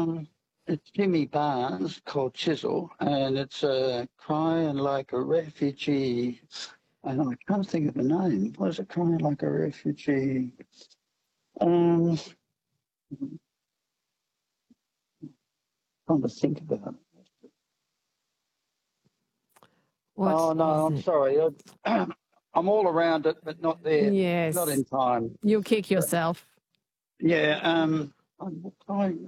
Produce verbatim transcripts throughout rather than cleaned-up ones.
Um, it's Jimmy Barnes called Chisel, and it's uh, Crying Like a Refugee. And I can't think of the name. What is it? Crying Like a Refugee. Um, trying to think about it. What oh, no, I'm is it? sorry. I, I'm all around it, but not there. Yes. Not in time. You'll kick yourself. Yeah. Um, I'm trying.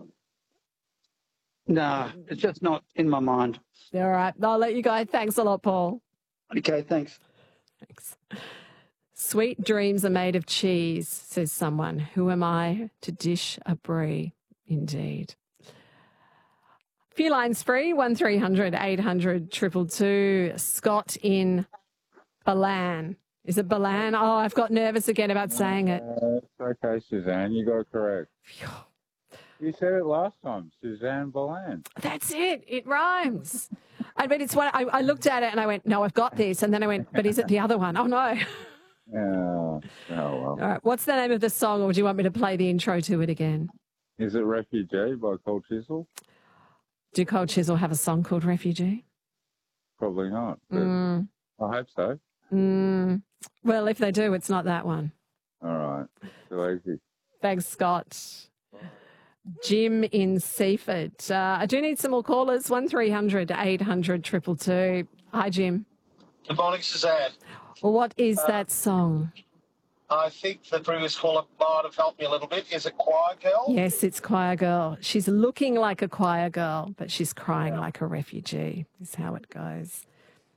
No, it's just not in my mind. All right. I'll let you go. Thanks a lot, Paul. Okay, thanks. Thanks. Sweet dreams are made of cheese, says someone. Who am I to dish a brie? Indeed. Few lines free, one three hundred eight hundred two two two. Scott in Balan. Is it Balan? Oh, I've got nervous again about saying it. Uh, it's okay, Suzanne. You got it correct. Phew. You said it last time, Suzanne Balan. That's it. It rhymes. I mean, it's what I, I looked at it and I went, no, I've got this. And then I went, but is it the other one? Oh, no. Oh, oh well. All right. What's the name of the song, or do you want me to play the intro to it again? Is it Refugee by Cold Chisel? Do Cold Chisel have a song called Refugee? Probably not. But Mm. I hope so. Mm. Well, if they do, it's not that one. All right. Too easy. Thanks, Scott. Jim in Seaford. Uh, I do need some more callers. one three hundred eight hundred two two two. Hi, Jim. Good morning, Suzanne. Well, what is Uh, that song? I think the previous caller might have helped me a little bit. Is it Choir Girl? Yes, it's Choir Girl. She's looking like a choir girl, but she's crying like a refugee, is how it goes.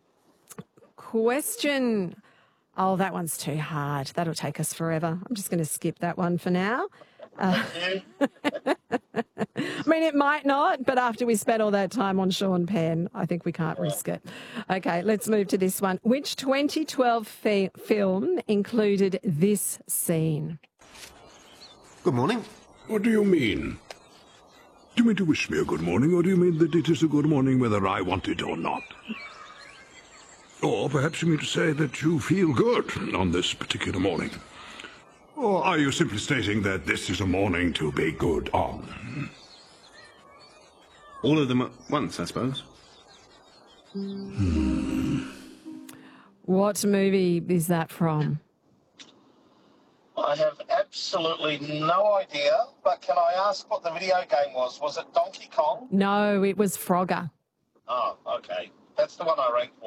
Question. Oh, that one's too hard. That'll take us forever. I'm just going to skip that one for now. Uh, I mean, it might not, but after we spent all that time on Sean Penn, I think we can't risk it. Okay, let's move to this one. Which twenty twelve fi- film included this scene? Good morning. What do you mean? Do you mean to wish me a good morning, or do you mean that it is a good morning whether I want it or not? Or perhaps you mean to say that you feel good on this particular morning? Or are you simply stating that this is a morning to be good on? All of them at once, I suppose. Hmm. What movie is that from? I have absolutely no idea, but can I ask what the video game was? Was it Donkey Kong? No, it was Frogger. Oh, okay. That's the one I ranked for.